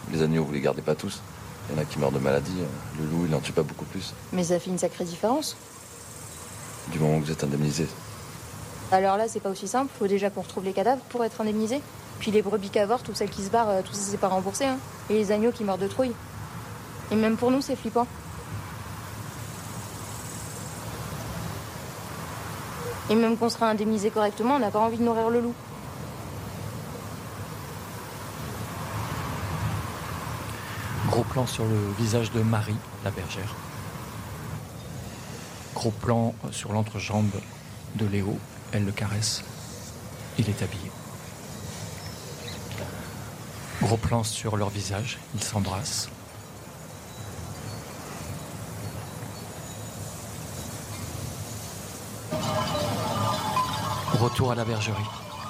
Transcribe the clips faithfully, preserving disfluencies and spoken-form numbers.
Les agneaux, vous les gardez pas tous. Il y en a qui meurent de maladie. Le loup, il n'en tue pas beaucoup plus. Mais ça fait une sacrée différence. Du moment où vous êtes indemnisé. Alors là, c'est pas aussi simple. Faut déjà qu'on retrouve les cadavres pour être indemnisé. Puis les brebis qui avortent ou celles qui se barrent, euh, tout ça, c'est pas remboursé. Hein. Et les agneaux qui meurent de trouille. Et même pour nous, c'est flippant. Et même qu'on sera indemnisé correctement, on n'a pas envie de nourrir le loup. Gros plan sur le visage de Marie, la bergère. Gros plan sur l'entrejambe de Léo. Elle le caresse. Il est habillé. Gros plan sur leur visage. Ils s'embrassent. Retour à la bergerie.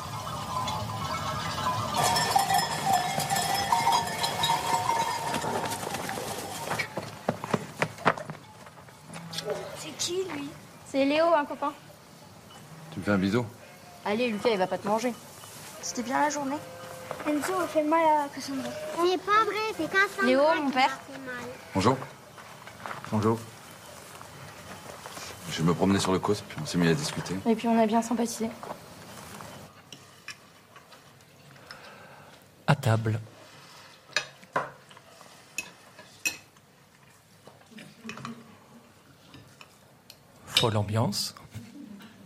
C'est qui, lui? C'est Léo, un copain. Tu me fais un bisou? Allez, Lucas, il va pas te manger. C'était bien la journée. Enzo a fait mal à Cassandra. C'est pas vrai, c'est Cassandra. Léo, mon qui père. m'a fait mal. Bonjour. Bonjour. Je me promenais sur le cause, puis on s'est mis à discuter. Et puis on a bien sympathisé. À table. Folle ambiance.